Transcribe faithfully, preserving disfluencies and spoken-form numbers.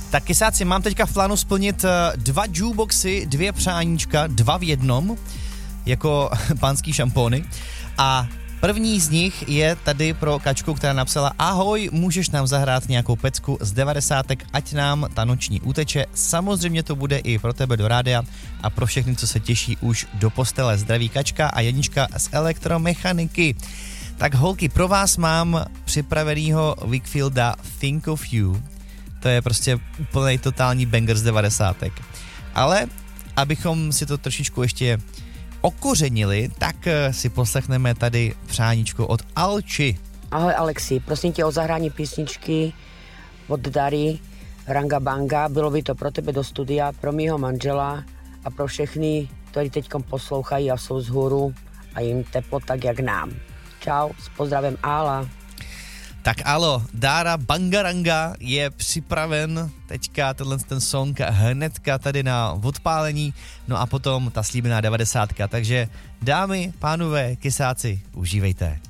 Tak kysáci, mám teďka v plánu splnit dva jukeboxy, dvě přáníčka, dva v jednom, jako pánský šampóny. A první z nich je tady pro Kačku, která napsala: ahoj, můžeš nám zahrát nějakou pecku z devadesátek, ať nám ta noční uteče. Samozřejmě to bude i pro tebe do rádia a pro všechny, co se těší už do postele. Zdraví Kačka a Janička z elektromechaniky. Tak holky, pro vás mám připravenýho Wakefielda Think of You. To je prostě úplný totální banger z devadesátek. Ale abychom si to trošičku ještě okořenili, tak si poslechneme tady přáníčku od Alči. Ahoj Alexi, prosím tě o zahrání písničky od Dary Ranga Banga. Bylo by to pro tebe do studia, pro mýho manžela a pro všechny, kteří teďkom poslouchají a jsou vzhůru a jim teplo tak jak nám. Čau, s pozdravem Ála. Tak alo, Dára Bangaranga je připraven teďka tenhle ten song hnedka tady na odpálení, no a potom ta slíbená devadesátka, takže dámy, pánové, kysáci, užívejte.